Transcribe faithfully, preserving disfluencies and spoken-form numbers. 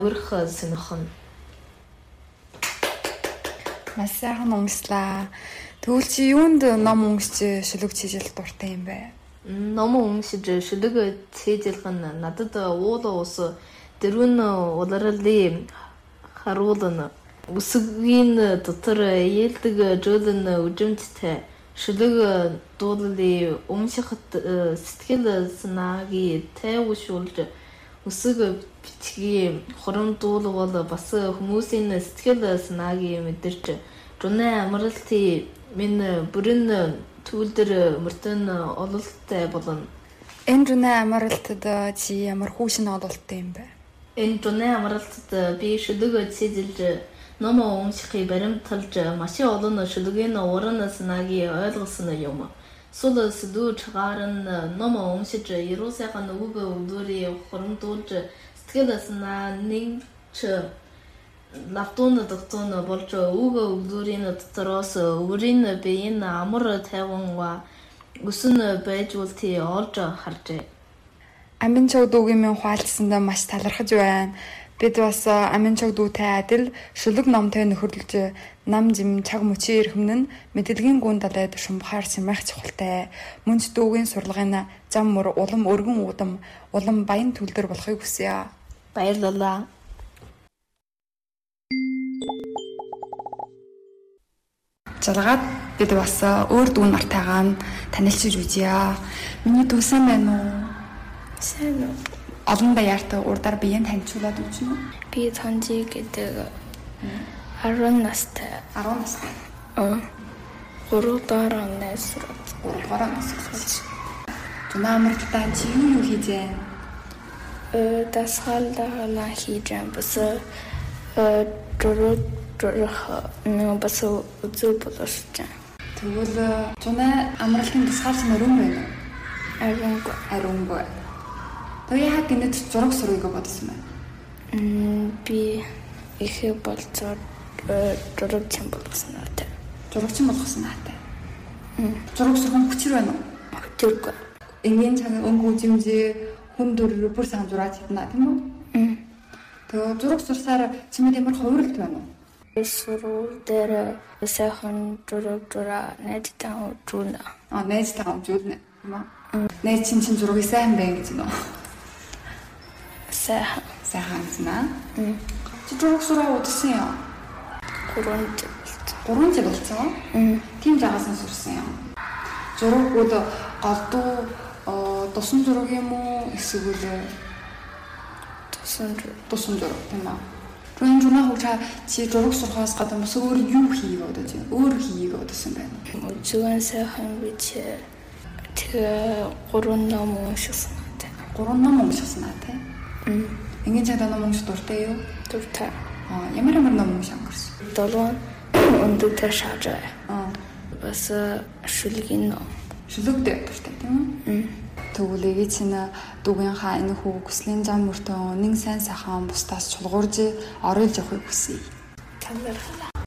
Урх сэнхэн. Маш сайхан унслаа. Тэгвэл чи юунд ном уншиж шүлэг чийжэл дуртай юм бэ? Ном уншиж шүлэг цээжлэх нь надад уул ус дөрвөн улирлын харуулна. Үсгийн дотор ээлдэг жуулн үжимжтэй шүлэг дуулалын өмшихт сэтгэл санаагийн тайвшруулж үсэг бичгийн хором дуулал бас хүмүүсийн сэтгэл санаагийн мэдэрч жунаа амралтын минь бүрэн түүлдэр мөртөн ололттой болно. Энэ жунаа амралтад чи ямар хүүшин ололттой юм бэ? Энэ жунаа амралтад би шүлэг цээжилж ном уншихыг баримталж маш олон шүлгийн уран санаагийг ойлгосон юм. Сул сэдв чагаар нь ном уншиж яруу сайхан үг өгдөрийн хоромдуулж сэтгэл санаа нэгч лавтун доктон болж үг өгдөрийн дотроос өөрийн биеийн амар тайван өсөн байж үлти олж харжээ. Амин чог дүүгийн минь хуалцсандаа маш талархаж байна. Бид бас амин чог дүүтэй адил шүлэг номтой нөхөрлөж нам жим чаг мөчийн эрхэмнэн мэдлэгийн гүн далайд шумбахаар симэх чухалтай. Мөнч дүүгийн сурлагын зам мөр улам өргөн удам улам баян төлдөр болохыг хүсье. Баярлалаа. Жалгаад бид бас өөр дүү нартайгаа танилцж үзье. Миний дүү сайн байна уу? Сайн уу? Олон даяартай урдаар биеийн танилцуулаад өгч нь үү? Би Цанжи гэдэг арван настай. арван настай. Аа. гурав дахь нас. гурав дахь нас. Жунаа амралтаа чи юу юу хийж байна? Э дасгаллаа хийж байна. Бас э дөрөв дөрөх нөө бас үзүү болооч. Тэгвэл жунаа амралтын тусгаарч мөрөн байна уу? Ариунг ариунг. Тэгээ яг гинэд зураг сургыг бодсон байна. Мм би ихе болцоо зураг чим болгосон наатай. Зураг чим болгосон наатай. Мм зураг сургах хүчээр байна уу? Хүчээргүй. Энгийн цагаан өнгө үзэмжээ хүн дөр бүр сайн зураг чадна тийм үү? Мм. Тэгээ зураг сурсаар чимэд ямар хувирлт байна уу? Сургууль дээр сайхан зураг зураа найзтай үзүүлнэ. Аа найзтай үзүүлнэ тийм үү? Найз чинь чинь зургийг сайн байна гэж нөө. Сайхан. Сайхан знаа. Мм. Чи зураг сураа удсан юм? гурван жил. гурван жил болсон. Мм. Тим жагаас сурсан юм. Зурагууд голдуу тусан зураг юм уу? Эсвэл тусан зураг. Тусан зураг тийм үү? Тэгвэл жунаа хуучаа чи зураг сурахаас гадна бас өөр юу хийгээд бодож байна? Өөр хийгээд бодсон байна. Үзүүн сайхан бич тэгээ гурван ном уншсан наатай. Гурван ном уншсан наатай. Мм. Энгийн цагт ном унших дуртай юу? Дуртай. Аа ямар ямар ном унших өнгөрсөн? Долоон өндөртөө шаажаа. Аа бас шүлгийн ном. шүлэгтэй дуртай тийм үү? Мм. Тэгвэл эвээ чинь дүүгийнхаа энэ хүү хүслийн зам мөртөө нэг сайн сайхан бусдаас чулгуурж оруулж явахыг хүсье. Талархлаа.